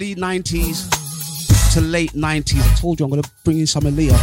the 90s to late 90s. I told you I'm going to bring in some Aaliyah.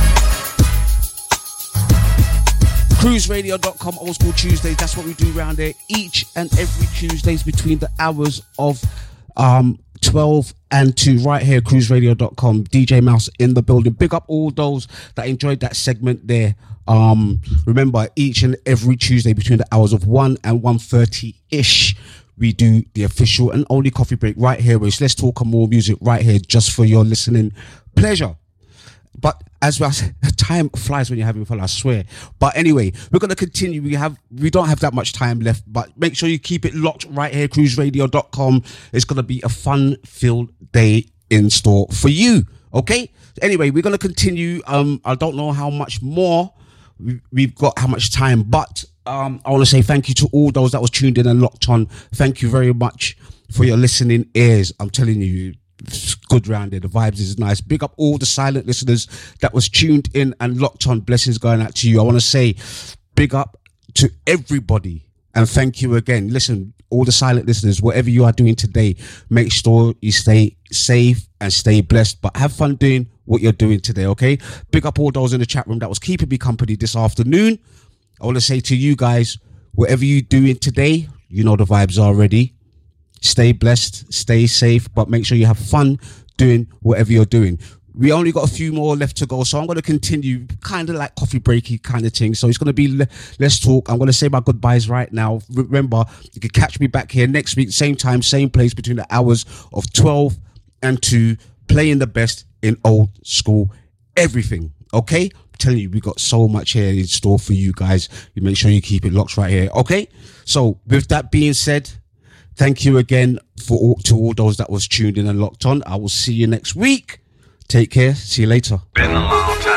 Cruiseradio.com, Old School Tuesdays. That's what we do around there each and every Tuesdays between the hours of 12 and 2 right here. Cruiseradio.com. DJ Mouse in the building. Big up all those that enjoyed that segment there. Remember, each and every Tuesday between the hours of 1 and 1:30-ish, we do the official and only coffee break right here, which Let's Talk More Music right here, just for your listening pleasure. But as well, time flies when you're having fun, I swear. But anyway, we're going to continue. We don't have that much time left, but make sure you keep it locked right here, cruiseradio.com. It's going to be a fun-filled day in store for you, okay? Anyway, we're going to continue. I don't know how much more we've got, how much time, but I want to say thank you to all those that was tuned in and locked on. Thank you very much for your listening ears. I'm telling you, it's good round there. The vibes is nice. Big up all the silent listeners that was tuned in and locked on. Blessings going out to you. I want to say big up to everybody and thank you again. Listen, all the silent listeners, whatever you are doing today, make sure you stay safe and stay blessed, but have fun doing what you're doing today, okay? Big up all those in the chat room that was keeping me company this afternoon. I want to say to you guys, whatever you're doing today, you know the vibes already. Stay blessed, stay safe, but make sure you have fun doing whatever you're doing. We only got a few more left to go, so I'm going to continue kind of like coffee breaky kind of thing. So it's going to be Let's Talk. I'm going to say my goodbyes right now. Remember, you can catch me back here next week, same time, same place, between the hours of 12 and 2, playing the best in old school everything, okay? I'm telling you, we got so much here in store for you guys. You make sure you keep it locked right here, okay? So with that being said, thank you again to all those that was tuned in and locked on. I will see you next week. Take care. See you later. Been a long time.